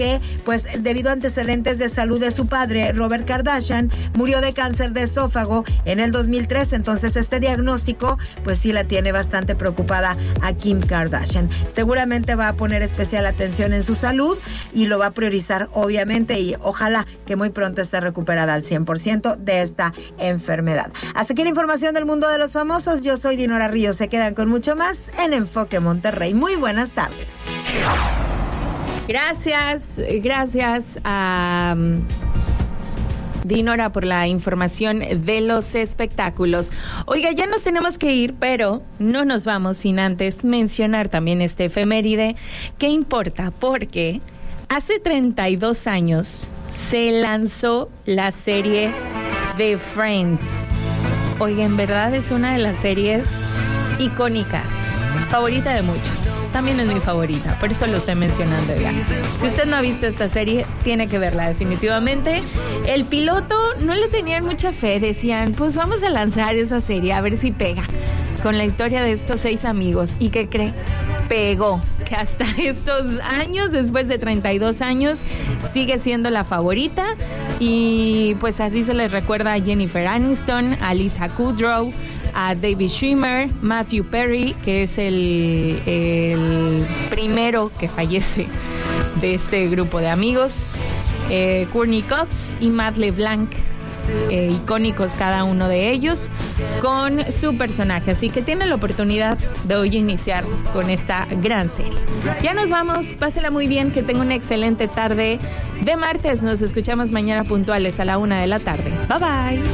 que, pues, debido a antecedentes de salud de su padre, Robert Kardashian, murió de cáncer de esófago en el 2003. Entonces, este diagnóstico, pues sí la tiene bastante preocupada a Kim Kardashian. Seguramente va a poner especial atención en su salud y lo va a priorizar, obviamente, y ojalá que muy pronto esté recuperada al 100% de esta enfermedad. Hasta aquí la información del mundo de los famosos. Yo soy Dinora Ríos. Se quedan con mucho más en Enfoque Monterrey. Muy buenas tardes. Gracias a Dinora por la información de los espectáculos. Oiga, ya nos tenemos que ir, pero no nos vamos sin antes mencionar también este efeméride. ¿Qué importa? Porque hace 32 años se lanzó la serie de Friends. Oiga, en verdad es una de las series icónicas, favorita de muchos. También es mi favorita, por eso lo estoy mencionando ya. Si usted no ha visto esta serie, tiene que verla definitivamente. El piloto no le tenían mucha fe, decían, pues vamos a lanzar esa serie a ver si pega, con la historia de estos 6 amigos. ¿Y qué cree? Pegó, que hasta estos años, después de 32 años, sigue siendo la favorita. Y pues así se les recuerda a Jennifer Aniston, a Lisa Kudrow, a David Schwimmer, Matthew Perry, que es el primero que fallece de este grupo de amigos, Courtney Cox y Matt LeBlanc, icónicos cada uno de ellos con su personaje. Así que tienen la oportunidad de hoy iniciar con esta gran serie. Ya nos vamos, pásela muy bien, que tenga una excelente tarde de martes. Nos escuchamos mañana puntuales a la 1:00 p.m. Bye bye.